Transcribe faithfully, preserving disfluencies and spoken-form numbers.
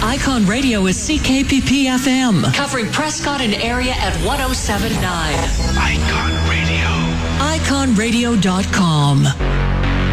Icon Radio is C K P P F M, covering Prescott and area at one oh seven point nine. Icon Radio. icon radio dot com.